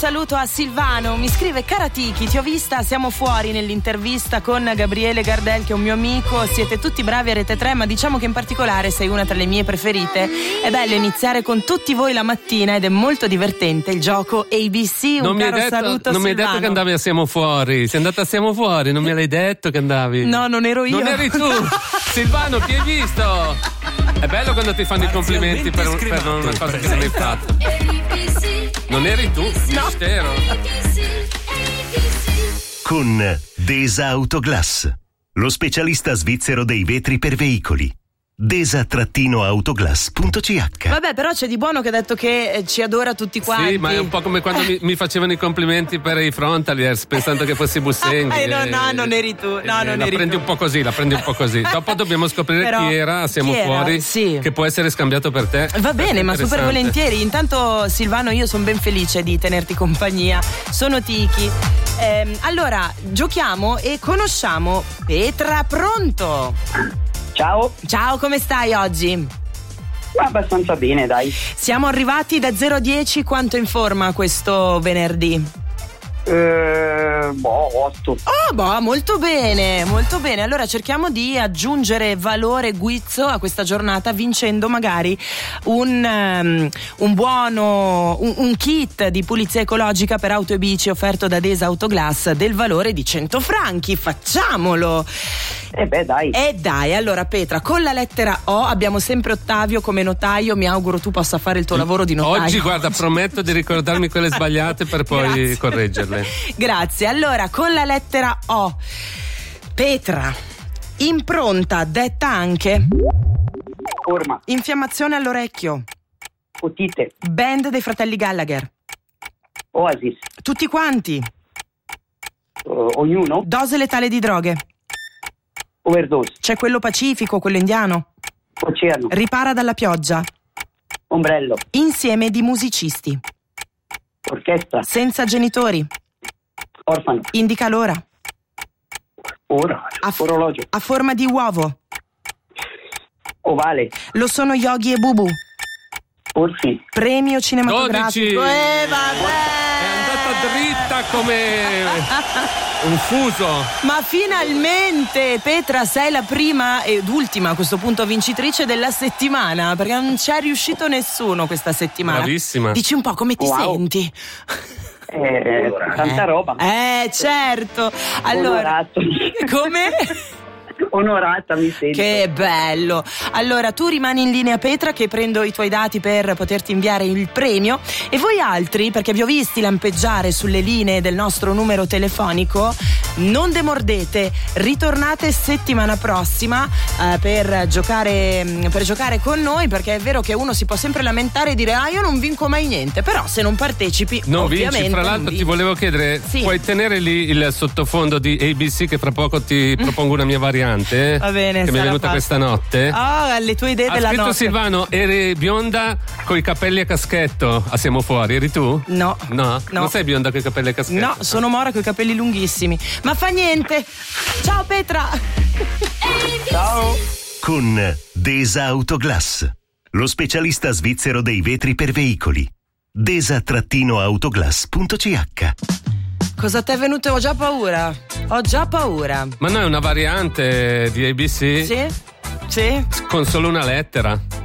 saluto a Silvano, mi scrive: cara Tiki, ti ho vista, siamo fuori nell'intervista con Gabriele Gardel, che è un mio amico, siete tutti bravi a Rete 3, ma diciamo che in particolare sei una tra le mie preferite. È bello iniziare con tutti voi la mattina ed è molto divertente il gioco ABC. Un caro saluto. Non mi hai detto che andavi a Siamo Fuori, sei andata a Siamo Fuori, non me l'hai detto che andavi. No, non ero io. Non eri tu. Silvano, chi hai visto? È bello quando ti fanno i complimenti per una cosa che non hai fatto. Non eri tu, mistero. Con Desa Autoglass, lo specialista svizzero dei vetri per veicoli. Desa-autoglass.ch. Vabbè, però c'è di buono che ha detto che ci adora tutti quanti. Sì, ma è un po' come quando mi facevano i complimenti per i frontaliers pensando che fossi Bussenghi. No, non eri tu. No, non la eri prendi tu. un po' così, la prendi un po' così. Dopo dobbiamo scoprire Però, chi era, siamo fuori, sì. che può essere scambiato per te. Va bene, ma super Interessante. volentieri. Intanto Silvano, io sono ben felice di tenerti compagnia. Sono Tiki. Allora, giochiamo e conosciamo Petra. Pronto? Ciao. Ciao, come stai oggi? Abbastanza bene, dai. Siamo arrivati da 0 a 10, quanto in forma questo venerdì? 8. Oh, molto bene, molto bene. Allora cerchiamo di aggiungere valore guizzo a questa giornata vincendo magari un kit di pulizia ecologica per auto e bici offerto da Desa Autoglass del valore di 100 franchi. Facciamolo! Dai, allora Petra, con la lettera O abbiamo sempre Ottavio come notaio, mi auguro tu possa fare il tuo lavoro di notaio. Oggi, guarda, prometto di ricordarmi quelle sbagliate per poi correggerle. Grazie. Allora, con la lettera O, Petra, impronta detta anche Forma. infiammazione all'orecchio, Otite. band dei fratelli Gallagher, Oasis. tutti quanti, Ognuno. dose letale di droghe, Overdose. c'è quello pacifico, quello indiano, Oceano. ripara dalla pioggia, Ombrello. insieme di musicisti, Orchestra. senza genitori, Orfano. indica l'ora, Orologio. a forma di uovo, Ovale. lo sono Yogi e Bubu, Orsi. premio cinematografico. 12. Vabbè. È andata dritta come un fuso. Ma finalmente Petra sei la prima ed ultima a questo punto vincitrice della settimana, perché non c'è riuscito nessuno questa settimana. Bravissima. Dici un po' come ti senti? Tanta roba. Certo. Allora, come? Onorata mi sento. Che bello. Allora tu rimani in linea Petra, che prendo i tuoi dati per poterti inviare il premio, e voi altri, perché vi ho visti lampeggiare sulle linee del nostro numero telefonico, non demordete, ritornate settimana prossima per giocare con noi, perché è vero che uno si può sempre lamentare e dire io non vinco mai niente, però se non partecipi Non ovviamente vinci. Fra l'altro ti volevo chiedere, puoi tenere lì il sottofondo di ABC, che fra poco ti propongo una mia variante. Va bene, che mi è sarà venuta fatto. questa notte. Le tue idee Ha della scritto notte. Silvano, eri bionda coi capelli a caschetto. Siamo fuori, eri tu? No. Non sei bionda coi capelli a caschetto? No, sono mora coi capelli lunghissimi. Ma fa niente. Ciao Petra. Ciao. Con Desa Autoglass, lo specialista svizzero dei vetri per veicoli. Desa-autoglass.ch. Cosa ti è venuto? Ho già paura. Ma no, è una variante di ABC Sì? con solo una lettera.